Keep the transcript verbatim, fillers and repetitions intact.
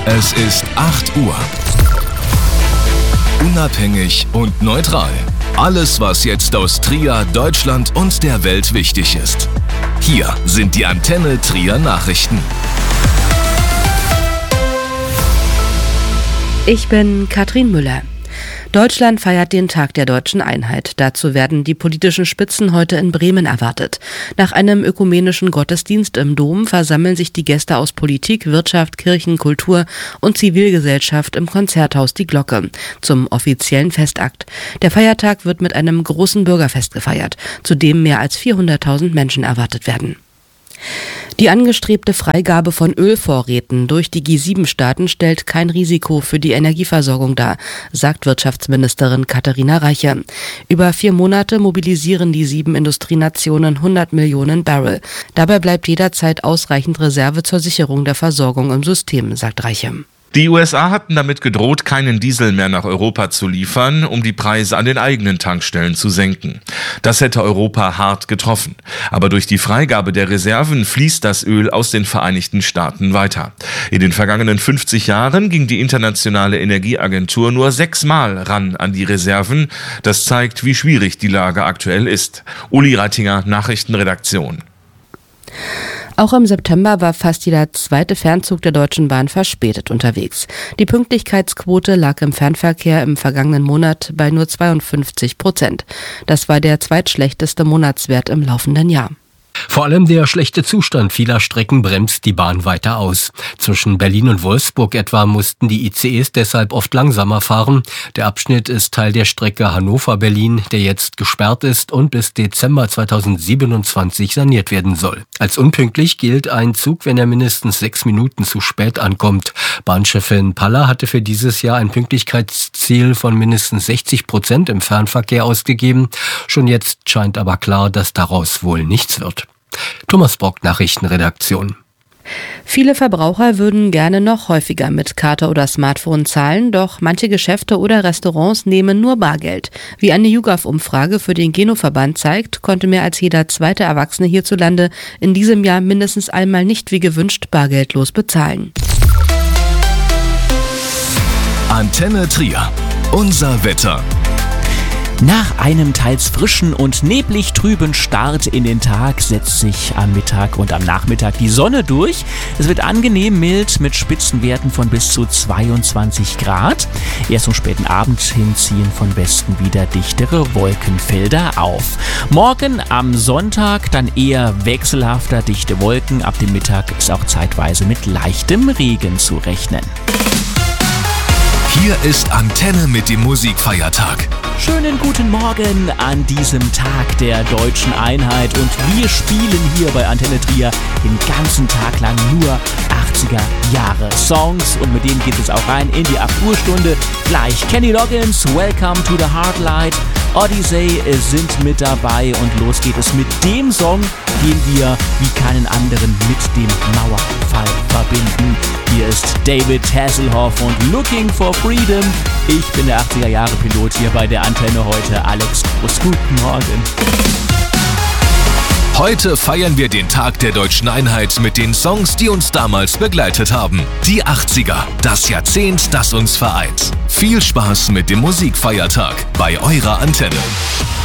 Es ist acht Uhr. Unabhängig und neutral. Alles, was jetzt aus Trier, Deutschland und der Welt wichtig ist. Hier sind die Antenne Trier Nachrichten. Ich bin Katrin Müller. Deutschland feiert den Tag der deutschen Einheit. Dazu werden die politischen Spitzen heute in Bremen erwartet. Nach einem ökumenischen Gottesdienst im Dom versammeln sich die Gäste aus Politik, Wirtschaft, Kirchen, Kultur und Zivilgesellschaft im Konzerthaus Die Glocke zum offiziellen Festakt. Der Feiertag wird mit einem großen Bürgerfest gefeiert, zu dem mehr als vierhunderttausend Menschen erwartet werden. Die angestrebte Freigabe von Ölvorräten durch die G sieben Staaten stellt kein Risiko für die Energieversorgung dar, sagt Wirtschaftsministerin Katharina Reiche. Über vier Monate mobilisieren die sieben Industrienationen hundert Millionen Barrel. Dabei bleibt jederzeit ausreichend Reserve zur Sicherung der Versorgung im System, sagt Reiche. Die U S A hatten damit gedroht, keinen Diesel mehr nach Europa zu liefern, um die Preise an den eigenen Tankstellen zu senken. Das hätte Europa hart getroffen. Aber durch die Freigabe der Reserven fließt das Öl aus den Vereinigten Staaten weiter. In den vergangenen fünfzig Jahren ging die Internationale Energieagentur nur sechsmal ran an die Reserven. Das zeigt, wie schwierig die Lage aktuell ist. Uli Reitinger, Nachrichtenredaktion. Auch im September war fast jeder zweite Fernzug der Deutschen Bahn verspätet unterwegs. Die Pünktlichkeitsquote lag im Fernverkehr im vergangenen Monat bei nur zweiundfünfzig Prozent. Das war der zweitschlechteste Monatswert im laufenden Jahr. Vor allem der schlechte Zustand vieler Strecken bremst die Bahn weiter aus. Zwischen Berlin und Wolfsburg etwa mussten die I C Es deshalb oft langsamer fahren. Der Abschnitt ist Teil der Strecke Hannover-Berlin, der jetzt gesperrt ist und bis Dezember zweitausendsiebenundzwanzig saniert werden soll. Als unpünktlich gilt ein Zug, wenn er mindestens sechs Minuten zu spät ankommt. Bahnchefin Paller hatte für dieses Jahr ein Pünktlichkeitsziel von mindestens sechzig Prozent im Fernverkehr ausgegeben. Schon jetzt scheint aber klar, dass daraus wohl nichts wird. Thomas Brock, Nachrichtenredaktion. Viele Verbraucher würden gerne noch häufiger mit Karte oder Smartphone zahlen, doch manche Geschäfte oder Restaurants nehmen nur Bargeld. Wie eine YouGov-Umfrage für den Geno-Verband zeigt, konnte mehr als jeder zweite Erwachsene hierzulande in diesem Jahr mindestens einmal nicht wie gewünscht bargeldlos bezahlen. Antenne Trier. Unser Wetter. Nach einem teils frischen und neblig trüben Start in den Tag setzt sich am Mittag und am Nachmittag die Sonne durch. Es wird angenehm mild mit Spitzenwerten von bis zu zweiundzwanzig Grad. Erst zum späten Abend hin ziehen von Westen wieder dichtere Wolkenfelder auf. Morgen am Sonntag dann eher wechselhafter dichte Wolken. Ab dem Mittag ist auch zeitweise mit leichtem Regen zu rechnen. Hier ist Antenne mit dem Musikfeiertag. Schönen guten Morgen an diesem Tag der deutschen Einheit und wir spielen hier bei Antenne Trier den ganzen Tag lang nur achtziger Jahre Songs und mit denen geht es auch rein in die acht Uhr Stunde. Gleich Kenny Loggins, Welcome to the Heartlight, Odyssey sind mit dabei und los geht es mit dem Song, den wir wie keinen anderen mit dem Mauerfall verbinden. Hier ist David Hasselhoff und Looking for Freedom. Ich bin der achtziger Jahre Pilot hier bei der Antenne heute, Alex Groß. Guten Morgen. Heute feiern wir den Tag der deutschen Einheit mit den Songs, die uns damals begleitet haben. Die achtziger, das Jahrzehnt, das uns vereint. Viel Spaß mit dem Musikfeiertag bei eurer Antenne.